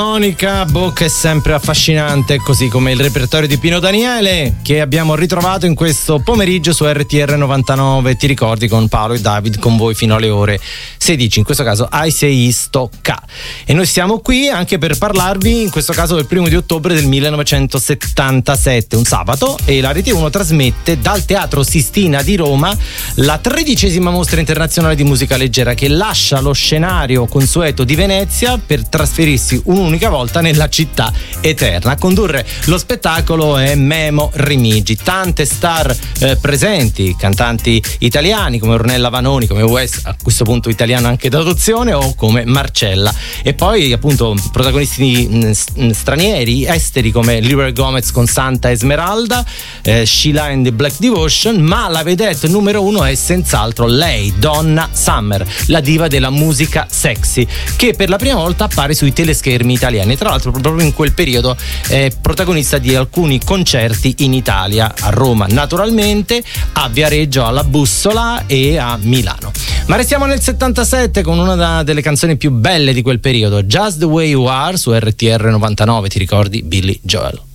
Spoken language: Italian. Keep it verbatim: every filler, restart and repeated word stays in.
Monica Bocca è sempre affascinante, così come il repertorio di Pino Daniele, che abbiamo ritrovato in questo pomeriggio su R T R novantanove. Ti ricordi, con Paolo e David con voi fino alle ore sedici, in questo caso Ai sei Stocca. E noi siamo qui anche per parlarvi, in questo caso, del primo di ottobre del millenovecentosettantasette, un sabato, e la Rete uno trasmette dal Teatro Sistina di Roma la tredicesima mostra internazionale di musica leggera, che lascia lo scenario consueto di Venezia per trasferirsi un'unica volta nella città eterna. A condurre lo spettacolo è Memo Remigi. Tante star eh, presenti, cantanti italiani come Ornella Vanoni, come Wes, a questo punto italiano anche d'adozione, o come Marcella, e poi appunto protagonisti mh, stranieri, esteri, come Liber Gomez con Santa Esmeralda, eh, Sheila and the Black Devotion, ma la vedette numero uno è senz'altro lei, Donna Summer, la diva della musica sexy, che per la prima volta appare sui teleschermi italiani. Tra l'altro proprio in quel periodo è protagonista di alcuni concerti in Italia, a Roma naturalmente, a Viareggio alla Bussola e a Milano. Ma restiamo nel settantasette con una delle canzoni più belle di quel periodo, Just the Way You Are, su R T R novantanove. Ti ricordi Billy Joel?